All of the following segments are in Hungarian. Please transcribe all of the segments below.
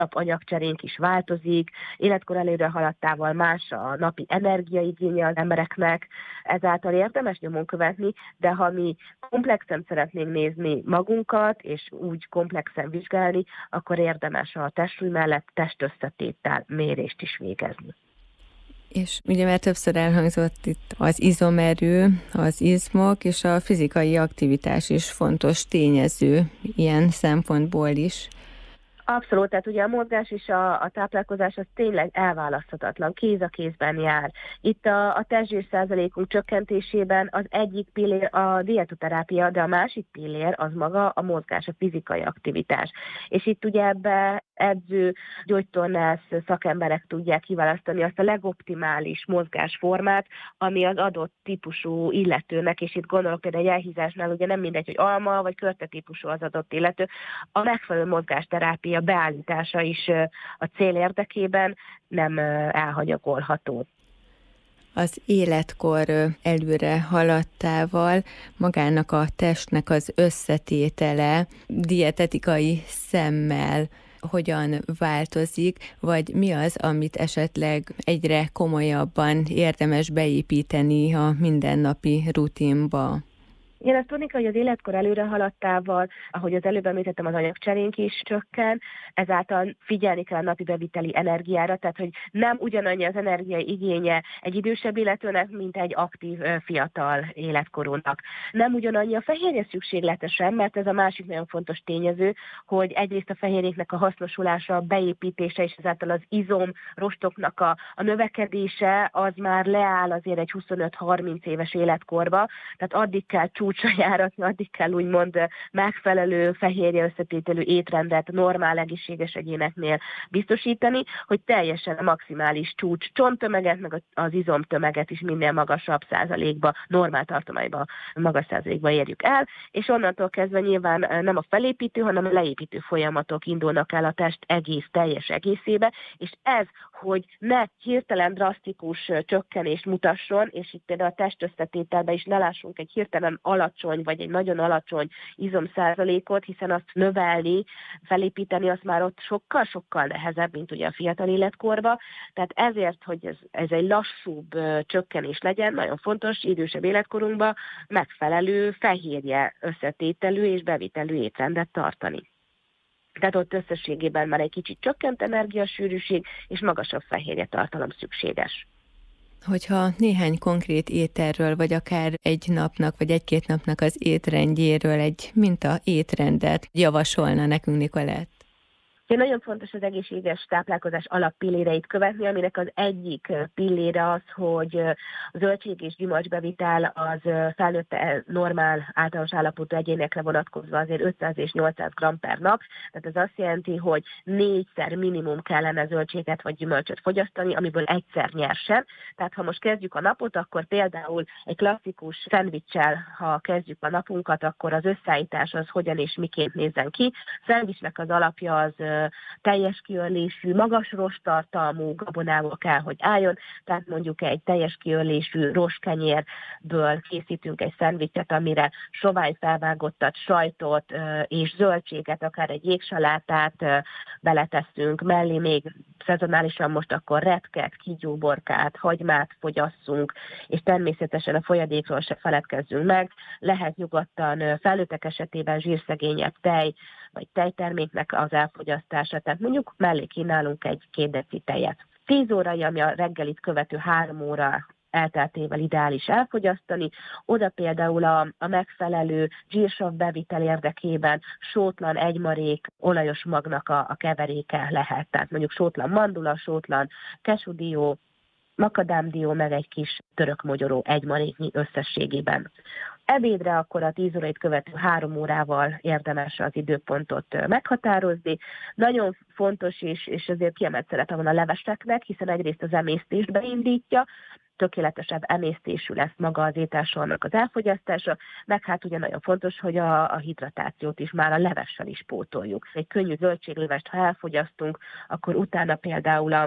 anyagcserénk is változik, életkor előre haladtával más a napi energiaigénye az embereknek, ezáltal érdemes nyomon követni, de ha mi komplexen szeretnénk nézni magunkat, és úgy komplexen vizsgálni, akkor érdemes a testsúly mellett testösszetétel mérést is végezni. És ugye már többször elhangzott itt az izomerő, az izmok és a fizikai aktivitás is fontos tényező ilyen szempontból is. Abszolút, tehát ugye a mozgás és a táplálkozás az tényleg elválaszthatatlan, kéz a kézben jár. Itt a testzsír százalékunk csökkentésében az egyik pillér a dietoterápia, de a másik pillér az maga a mozgás, a fizikai aktivitás. És itt ugye ebbe edző, gyógytornász szakemberek tudják kiválasztani azt a legoptimális mozgásformát, ami az adott típusú illetőnek, és itt gondolok például egy elhízásnál ugye nem mindegy, hogy alma vagy körte típusú az adott illető, a megfelelő mozgásterápia beállítása is a cél érdekében nem elhanyagolható. Az életkor előre haladtával magának a testnek az összetétele dietetikai szemmel hogyan változik, vagy mi az, amit esetleg egyre komolyabban érdemes beépíteni a mindennapi rutinba? Én azt tudni, hogy az életkor előre haladtával, ahogy az előbb említettem, az anyagcserénk is csökken, ezáltal figyelni kell a napi beviteli energiára, tehát hogy nem ugyanannyi az energiai igénye egy idősebb illetőnek, mint egy aktív fiatal életkorúnak. Nem ugyanannyi a fehérje szükséglete sem, mert ez a másik nagyon fontos tényező, hogy egyrészt a fehérjéknek a hasznosulása, a beépítése és ezáltal az izom rostoknak a növekedése az már leáll azért egy 25-30 éves életkorba, tehát addig kell csúcsra járatni, addig kell úgymond megfelelő fehérje összetételű étrendet normál egészséges egyéneknél biztosítani, hogy teljesen a maximális csúcs csonttömeget, meg az izomtömeget is minél magasabb százalékba, normál tartományba, magas százalékba érjük el, és onnantól kezdve nyilván nem a felépítő, hanem a leépítő folyamatok indulnak el a test teljes egészébe, és ez, hogy ne hirtelen drasztikus csökkenést mutasson, és itt például a testösszetételben is ne lássunk egy hirtelen alacsony, vagy egy nagyon alacsony izomszázalékot, hiszen azt növelni, felépíteni, azt már ott sokkal-sokkal nehezebb, mint ugye a fiatal életkorban. Tehát ezért, hogy ez egy lassúbb csökkenés legyen, nagyon fontos idősebb életkorunkban megfelelő fehérje összetételű és bevitelű étrendet tartani. Tehát ott összességében már egy kicsit csökkent energiasűrűség és magasabb fehérje tartalom szükséges. Hogyha néhány konkrét ételről, vagy akár egy napnak, vagy egy-két napnak az étrendjéről egy minta étrendet javasolna nekünk, Nikolett? Nagyon fontos az egészséges táplálkozás alappilléreit követni, aminek az egyik pillére az, hogy a zöldség és gyümölcsbevitel az felnőtt normál általános állapotú egyénekre vonatkozva azért 500 és 800 g per nap, tehát ez azt jelenti, hogy 4-szer minimum kellene zöldséget vagy gyümölcsöt fogyasztani, amiből egyszer nyersen. Tehát ha most kezdjük a napot, akkor például egy klasszikus szendvicssel, ha kezdjük a napunkat, akkor az összeállítás az hogyan és miként nézzen ki. A szendvicsnek az alapja az teljes kiörlésű, magas rosttartalmú gabonával kell, hogy álljon, tehát mondjuk egy teljes kiörlésű rostkenyérből készítünk egy szendvicset, amire sovány felvágottat, sajtot és zöldséget, akár egy jégsalátát beleteszünk, mellé még szezonálisan most akkor retket, kígyóborkát, hagymát fogyasszunk, és természetesen a folyadékról se feledkezzünk meg. Lehet nyugodtan felnőttek esetében zsírszegényebb tej, vagy tejterméknek az elfogyasztása, tehát mondjuk mellé kínálunk egy 2 deci tejet. 10 órai, ami a reggelit követő 3 óra elteltével ideális elfogyasztani, oda például a megfelelő zsírsav bevitel érdekében sótlan egymarék olajos magnak a keveréke lehet, tehát mondjuk sótlan mandula, sótlan kesudió, makadámdió, meg egy kis török mogyoró egymaréknyi összességében. Ebédre akkor a 10 órait követő 3 órával érdemes az időpontot meghatározni. Nagyon fontos és azért kiemelt szerepe van a leveseknek, hiszen egyrészt az emésztést beindítja, tökéletesebb emésztésű lesz maga az ételsornak az elfogyasztása, meg hát ugye nagyon fontos, hogy a hidratációt is már a levessel is pótoljuk. Egy könnyű zöldséglevest, ha elfogyasztunk, akkor utána például a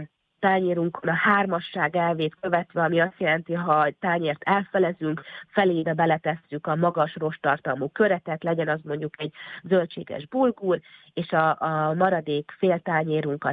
tányérunkon a hármasság elvét követve, ami azt jelenti, ha a tányért elfelezünk, felébe beletesszük a magas rosttartalmú köretet, legyen az mondjuk egy zöldséges bulgur, és a maradék fél tányérunkat